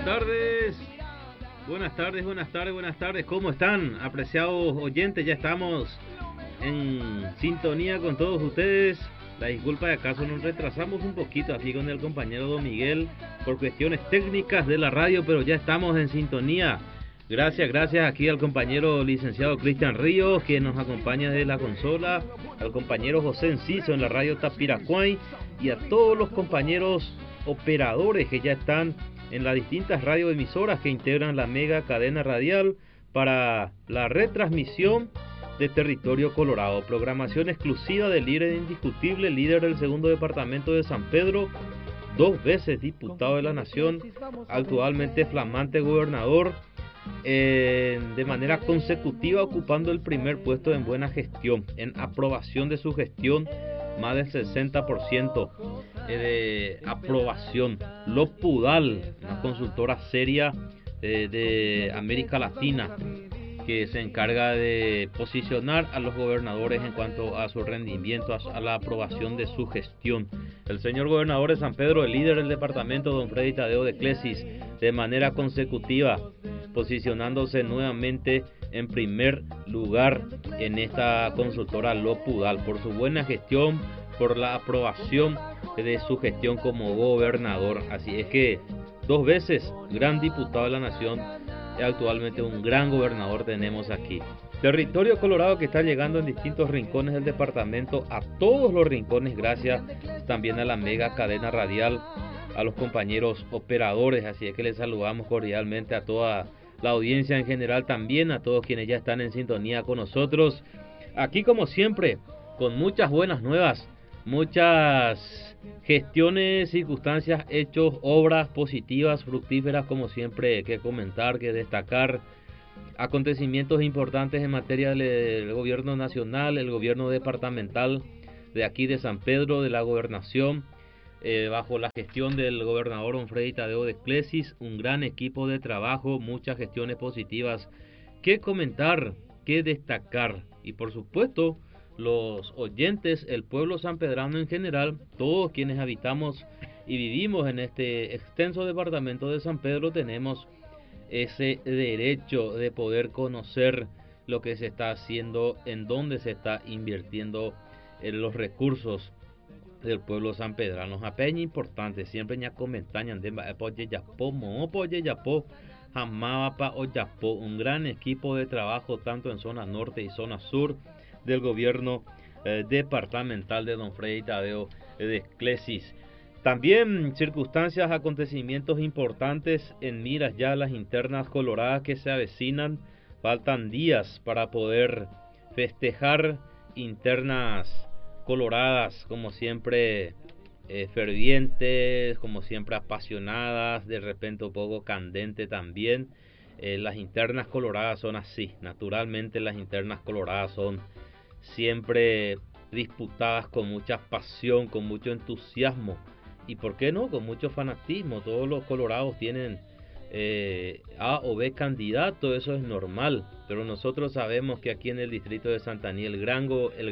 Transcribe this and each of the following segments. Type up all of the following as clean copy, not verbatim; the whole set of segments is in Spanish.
Buenas tardes, ¿cómo están, apreciados oyentes? Ya estamos en sintonía con todos ustedes. La disculpa de acaso nos retrasamos un poquito aquí con el compañero Don Miguel por cuestiones técnicas de la radio, pero ya estamos en sintonía. Gracias aquí al compañero licenciado Cristian Ríos, que nos acompaña de la consola, al compañero José Enciso en la radio Tapiracuay y a todos los compañeros operadores que ya están en las distintas radioemisoras que integran la mega cadena radial para la retransmisión de Territorio Colorado. Programación exclusiva del líder indiscutible, líder del segundo departamento de San Pedro, 2 veces diputado de la Nación, actualmente flamante gobernador, de manera consecutiva ocupando el primer puesto en buena gestión, en aprobación de su gestión, más del 60% de aprobación. Lopudal, una consultora seria de América Latina, que se encarga de posicionar a los gobernadores en cuanto a su rendimiento, a la aprobación de su gestión. El señor gobernador de San Pedro, el líder del departamento, don Freddy Tadeo de Clesis, de manera consecutiva, posicionándose nuevamente en primer lugar en esta consultora Lopudal, por su buena gestión, por la aprobación de su gestión como gobernador. Así es que 2 veces gran diputado de la Nación, y actualmente un gran gobernador tenemos aquí. Territorio Colorado que está llegando en distintos rincones del departamento, a todos los rincones, gracias también a la mega cadena radial, a los compañeros operadores. Así es que les saludamos cordialmente a toda la audiencia en general, también a todos quienes ya están en sintonía con nosotros. Aquí, como siempre, con muchas buenas nuevas, muchas gestiones, circunstancias, hechos, obras positivas, fructíferas, como siempre, que comentar, que destacar. Acontecimientos importantes en materia del gobierno nacional, el gobierno departamental de aquí de San Pedro, de la gobernación, bajo la gestión del gobernador don Freddy Tadeo de Clesis, un gran equipo de trabajo, muchas gestiones positivas que comentar, que destacar. Y por supuesto, los oyentes, el pueblo sanpedrano en general, todos quienes habitamos y vivimos en este extenso departamento de San Pedro, tenemos ese derecho de poder conocer lo que se está haciendo, en dónde se está invirtiendo en los recursos del pueblo sanpedrano. A peña importante, siempre ya comentan de apoye yapo, mo apoye yapo, jamapa o yapo, un gran equipo de trabajo tanto en zona norte y zona sur del gobierno departamental de don Freddy Tadeo de Clesis. También circunstancias, acontecimientos importantes en miras ya las internas coloradas que se avecinan. Faltan días para poder festejar internas coloradas, como siempre fervientes, como siempre apasionadas, de repente un poco candente también. Las internas coloradas son así, naturalmente las internas coloradas son siempre disputadas con mucha pasión, con mucho entusiasmo y por qué no, con mucho fanatismo. Todos los colorados tienen A o B candidato, eso es normal, pero nosotros sabemos que aquí en el distrito de Santaní el gran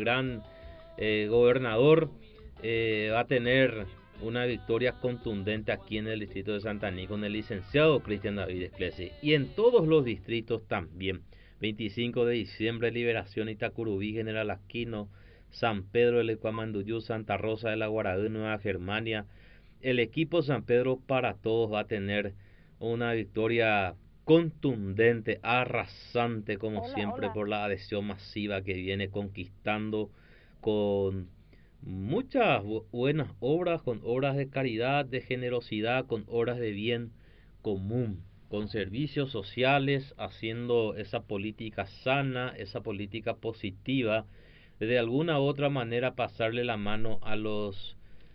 gobernador va a tener una victoria contundente aquí en el distrito de Santaní con el licenciado Cristian David Esclesi, y en todos los distritos también. 25 de diciembre, Liberación, Itacurubí, General Aquino, San Pedro del Ecuamanduyú, Santa Rosa de la Guaraú, Nueva Germania. El equipo San Pedro para todos va a tener una victoria contundente, arrasante como siempre, por la adhesión masiva que viene conquistando con muchas buenas obras, con obras de caridad, de generosidad, con obras de bien común, con servicios sociales, haciendo esa política sana, esa política positiva, de alguna u otra manera pasarle la mano a los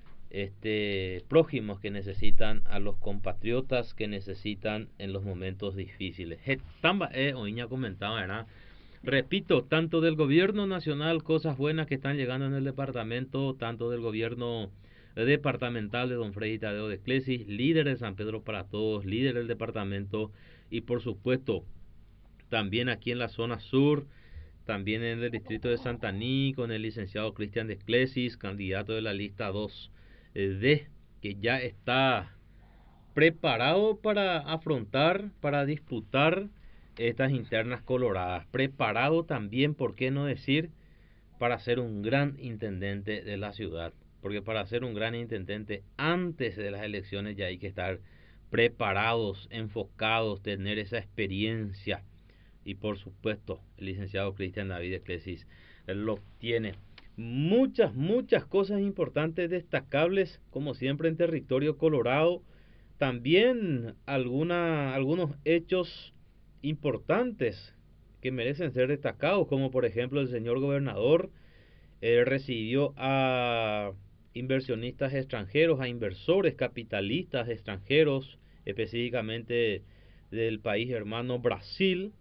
prójimos que necesitan, a los compatriotas que necesitan en los momentos difíciles. Oiña comentaba, ¿verdad? Repito, tanto del gobierno nacional, cosas buenas que están llegando en el departamento, tanto del gobierno departamental de don Freddy Tadeo de Clesis, líder de San Pedro para Todos, líder del departamento, y por supuesto también aquí en la zona sur, también en el distrito de Santaní, con el licenciado Cristian de Clesis, candidato de la lista 2D, que ya está preparado para afrontar, para disputar estas internas coloradas, preparado también, ¿por qué no decir?, para ser un gran intendente de la ciudad, porque para ser un gran intendente antes de las elecciones ya hay que estar preparados, enfocados, tener esa experiencia. Y por supuesto, el licenciado Cristian David Eclesis lo tiene. Muchas cosas importantes, destacables, como siempre en territorio colorado. También algunos hechos importantes que merecen ser destacados, como por ejemplo el señor gobernador recibió a inversionistas extranjeros, a inversores capitalistas extranjeros, específicamente del país hermano Brasil,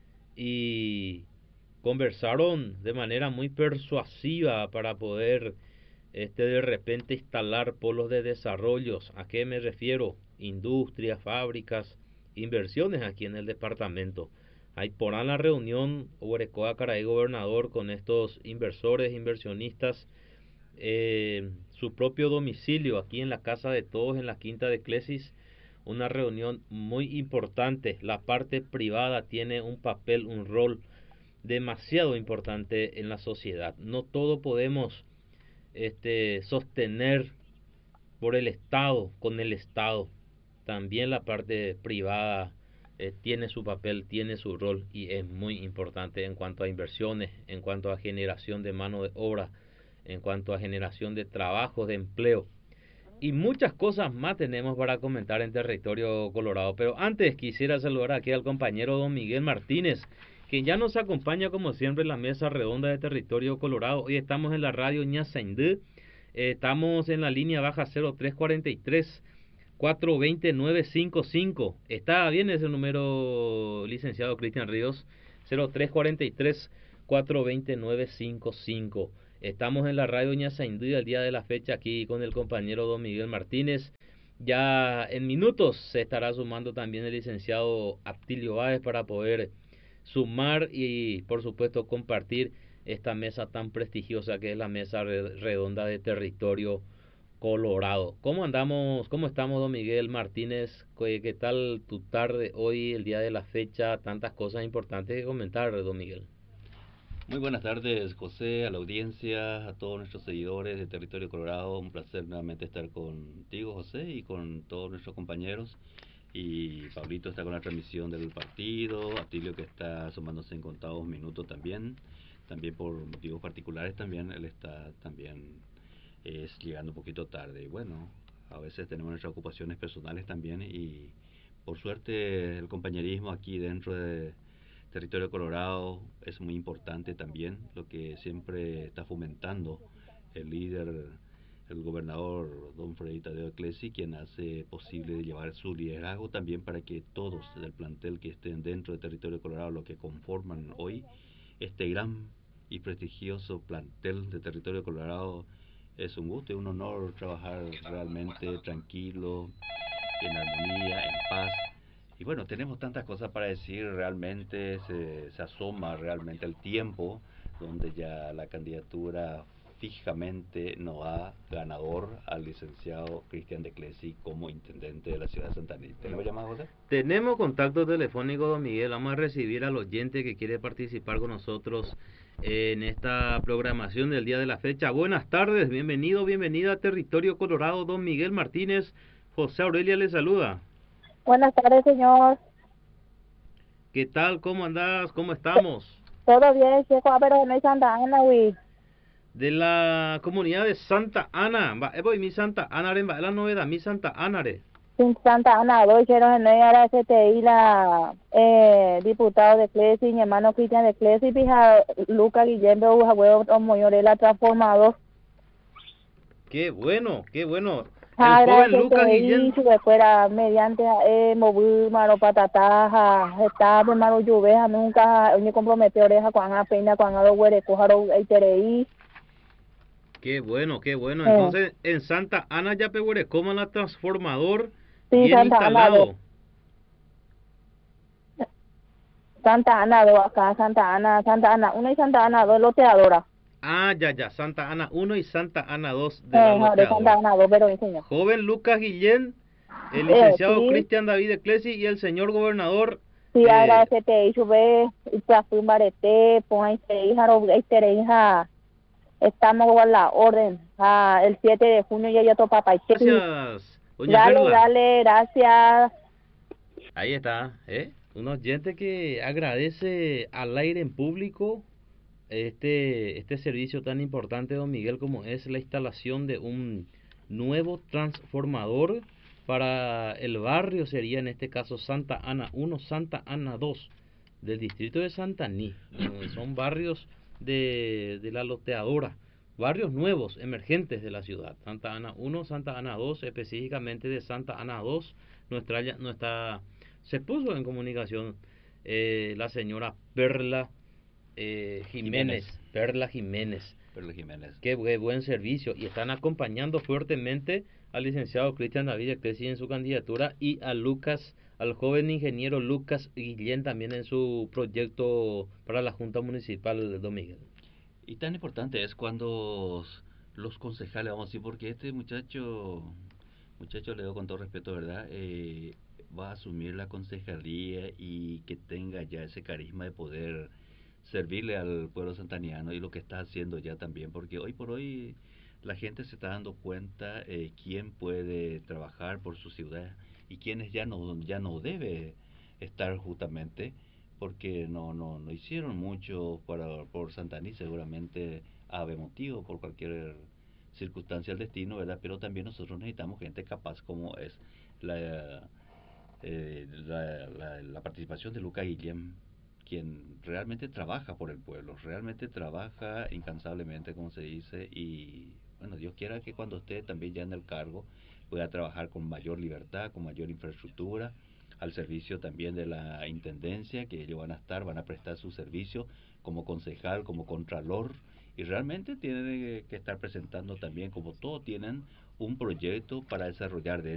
y conversaron de manera muy persuasiva para poder de repente instalar polos de desarrollos. ¿A qué me refiero? Industrias, fábricas, inversiones aquí en el departamento. Ahí por la reunión Oberecoa Caray gobernador con estos inversores, inversionistas, su propio domicilio aquí en la casa de todos en la Quinta de Eclesis. Una reunión muy importante. La parte privada tiene un papel, un rol demasiado importante en la sociedad. No todo podemos sostener por el Estado, con el Estado. También la parte privada tiene su papel, tiene su rol y es muy importante en cuanto a inversiones, en cuanto a generación de mano de obra, en cuanto a generación de trabajo, de empleo. Y muchas cosas más tenemos para comentar en territorio colorado. Pero antes quisiera saludar aquí al compañero don Miguel Martínez, que ya nos acompaña como siempre en la mesa redonda de territorio colorado. Hoy estamos en la radio Ñasaindú. Estamos en la línea baja 0343 420 955. Está bien ese número, licenciado Cristian Ríos. 0343 420 955. Estamos en la radio Ñasaindú el día de la fecha aquí con el compañero don Miguel Martínez. Ya en minutos se estará sumando también el licenciado Aptilio Báez para poder sumar y por supuesto compartir esta mesa tan prestigiosa que es la mesa redonda de territorio colorado. ¿Cómo andamos? ¿Cómo estamos, don Miguel Martínez? ¿Qué tal tu tarde hoy, el día de la fecha? Tantas cosas importantes que comentar, don Miguel. Muy buenas tardes, José, a la audiencia, a todos nuestros seguidores de Territorio Colorado. Un placer nuevamente estar contigo, José, y con todos nuestros compañeros. Y Pablito está con la transmisión del partido, Atilio que está sumándose en contados minutos también por motivos particulares también, él está también llegando un poquito tarde. Y bueno, a veces tenemos nuestras ocupaciones personales también y por suerte el compañerismo aquí dentro de Territorio Colorado es muy importante también, lo que siempre está fomentando el líder, el gobernador don Freddy Tadeo Eclesi, quien hace posible llevar su liderazgo también para que todos del plantel que estén dentro de Territorio Colorado, lo que conforman hoy este gran y prestigioso plantel de Territorio Colorado, es un gusto y un honor trabajar realmente tranquilo, en armonía, en paz. Y bueno, tenemos tantas cosas para decir, realmente se asoma realmente el tiempo donde ya la candidatura fijamente no ha ganador al licenciado Cristian de Clesi como intendente de la ciudad de Santa Ana. ¿Tenemos llamada, José? Tenemos contacto telefónico, don Miguel. Vamos a recibir al oyente que quiere participar con nosotros en esta programación del día de la fecha. Buenas tardes, bienvenido, bienvenida a Territorio Colorado, don Miguel Martínez. José Aurelia le saluda. Buenas tardes, señor. ¿Qué tal? ¿Cómo andás? ¿Cómo estamos? Todo bien, chico, pero no hay Santa Ana, güey. De la comunidad de Santa Ana. Voy mi Santa Ana, la novedad, mi Santa Ana. Sin Santa Ana, hoy quiero no era STI la diputado de Clesi, mi hermano Cristian de Clesi, pija Luca Guillermo, huevo, Moyorela transformado. Qué bueno, qué bueno. El joven Lucas Guillén fuera mediante mover maro patataja está de maro lluvia nunca me comprometió oreja cuando peina cuando lo huele cojaro itereí. Qué bueno, qué bueno. Entonces en Santa Ana ya peguere como la transformador sí, bien Santa instalado. Santa Ana do acá Santa Ana 1 y Santa Ana 2 loteadora. Ah, ya, Santa Ana 1 y Santa Ana 2 de Santa Ana 2, pero enseña. Joven Lucas Guillén el licenciado sí, Cristian David Eclesi y el señor gobernador. sí, agradecete, yo ve, fui marete, pon hija, estamos con la orden, el 7 de junio ya yo to papá, Gracias, doña dale, Perla. dale, gracias. Ahí está, ¿eh? Un oyente que agradece al aire en público este servicio tan importante, don Miguel, como es la instalación de un nuevo transformador para el barrio, sería en este caso Santa Ana 1, Santa Ana 2, del distrito de Santaní. Son barrios de la loteadora, barrios nuevos, emergentes de la ciudad. Santa Ana 1, Santa Ana 2, específicamente de Santa Ana 2, nuestra se puso en comunicación la señora Perla Jiménez, Perla Jiménez. Perla Jiménez. Qué buen servicio. Y están acompañando fuertemente al licenciado Cristian David Eclesi en su candidatura y a Lucas, al joven ingeniero Lucas Guillén también en su proyecto para la Junta Municipal de Don Miguel. Y tan importante es cuando los concejales, vamos a decir, porque este muchacho le doy con todo respeto, ¿verdad? Va a asumir la concejalía y que tenga ya ese carisma de poder servirle al pueblo santaniano y lo que está haciendo ya también, porque hoy por hoy la gente se está dando cuenta quién puede trabajar por su ciudad y quiénes ya no debe estar justamente porque no hicieron mucho por Santaní, seguramente ave motivo por cualquier circunstancia del destino, ¿verdad? Pero también nosotros necesitamos gente capaz como es la la participación de Luca Guillem, quien realmente trabaja por el pueblo, realmente trabaja incansablemente, como se dice, y bueno, Dios quiera que cuando esté también ya en el cargo pueda trabajar con mayor libertad, con mayor infraestructura, al servicio también de la intendencia, que ellos van a prestar su servicio como concejal, como contralor, y realmente tienen que estar presentando también, como todos tienen, un proyecto para desarrollar